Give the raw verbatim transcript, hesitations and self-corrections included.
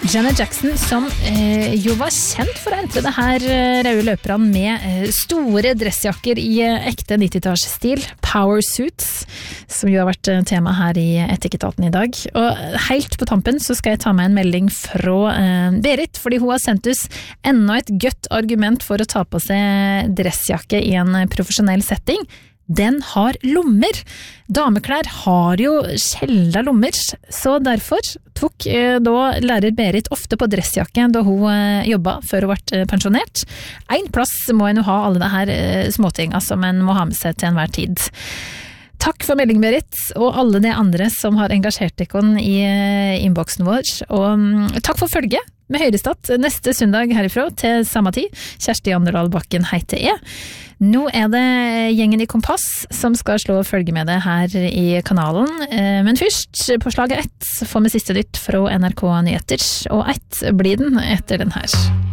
Janet Jackson, som eh, jo var kjent for å entre det her eh, røde løperne med eh, store dressjakker i eh, ekte nitti-tallsstil, power suits, som jo har vært eh, tema her i Etikketaten i dag. Og helt på tampen så skal jeg ta med en melding fra eh, Berit, fordi hun har sendt oss enda et godt argument for å ta på seg dressjakke i en profesjonell setting. Den har lommer. Dameklær har jo sjelda lommer, så derfor tok eh, da lærer Berit ofte på dressjakke da hun eh, jobbet før hun ble pensjonert. En plass må en jo ha alle det her eh, småtinga som en må ha med seg til enhver tid. Takk for melding, Berit, og alle de andre som har engasjert dere i eh, innboksen vår. Og um, takk for følge med Høyrestad neste søndag herifra til samme tid. Kjersti Anderdal Bakken heter jeg. Nå er det gjengen i Kompass som skal slå følge med det her i kanalen. Men først, på slaget ett, får vi siste nytt fra N R K Nyheter, og ett blir den etter den her.